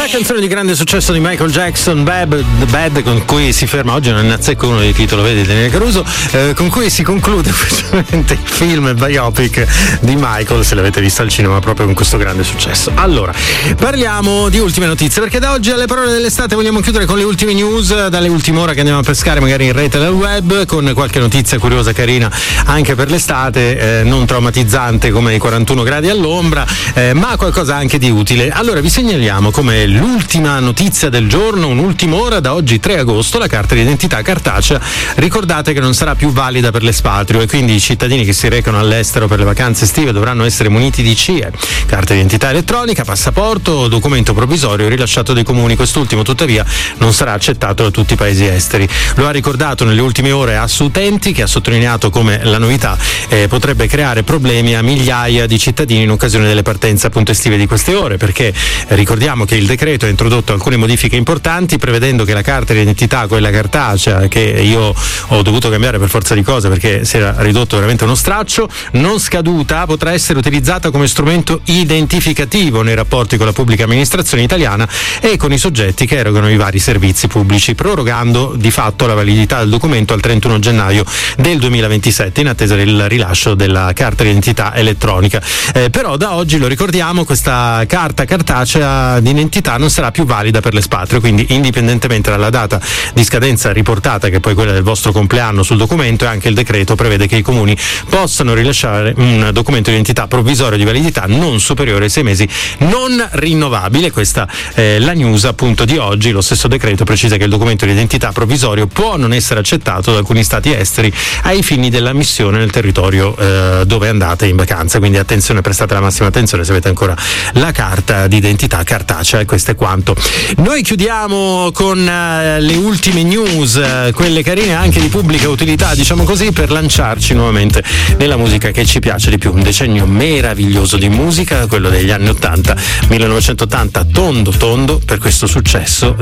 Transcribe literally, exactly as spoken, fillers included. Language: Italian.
La canzone di grande successo di Michael Jackson, Bad, The Bad, con cui si ferma oggi, non ne azzecco uno dei titoli, vedi, Daniele Caruso, eh, con cui si conclude ufficialmente il film biopic di Michael, se l'avete visto al cinema, proprio con questo grande successo. Allora, parliamo di ultime notizie, perché da oggi alle parole dell'estate vogliamo chiudere con le ultime news, dalle ultime ore che andiamo a pescare magari in rete e nel web, con qualche notizia curiosa, carina, anche per l'estate, eh, non traumatizzante come i quarantuno gradi all'ombra, eh, ma qualcosa anche di utile. Allora, vi segnaliamo come l'ultima notizia del giorno, un'ultima ora, da oggi tre agosto, la carta d'identità cartacea, ricordate che non sarà più valida per l'espatrio e quindi i cittadini che si recano all'estero per le vacanze estive dovranno essere muniti di C I E, carta d'identità elettronica, passaporto o documento provvisorio rilasciato dai comuni. Quest'ultimo tuttavia non sarà accettato da tutti i paesi esteri. Lo ha ricordato nelle ultime ore Asutenti, che ha sottolineato come la novità eh, potrebbe creare problemi a migliaia di cittadini in occasione delle partenze appunto estive di queste ore, perché eh, ricordiamo che il decreto ha introdotto alcune modifiche importanti, prevedendo che la carta d'identità, quella cartacea, che io ho dovuto cambiare per forza di cose perché si era ridotto veramente uno straccio, non scaduta, potrà essere utilizzata come strumento identificativo nei rapporti con la pubblica amministrazione italiana e con i soggetti che erogano i vari servizi pubblici, prorogando di fatto la validità del documento al trentuno gennaio del duemilaventisette in attesa del rilascio della carta d'identità elettronica. Eh, però da oggi, lo ricordiamo, questa carta cartacea d'identità non sarà più valida per l'espatrio, quindi indipendentemente dalla data di scadenza riportata, che è poi quella del vostro compleanno sul documento, e anche il decreto prevede che i comuni possano rilasciare un documento di identità provvisorio di validità non superiore ai sei mesi, non rinnovabile. Questa è la news appunto di oggi. Lo stesso decreto precisa che il documento di identità provvisorio può non essere accettato da alcuni stati esteri ai fini dell'ammissione nel territorio eh, dove andate in vacanza, quindi attenzione, prestate la massima attenzione se avete ancora la carta d'identità cartacea. E questo è quanto. Noi chiudiamo con uh, le ultime news, uh, quelle carine anche di pubblica utilità, diciamo così, per lanciarci nuovamente nella musica che ci piace di più. Un decennio meraviglioso di musica, quello degli anni ottanta, millenovecentottanta, tondo tondo per questo successo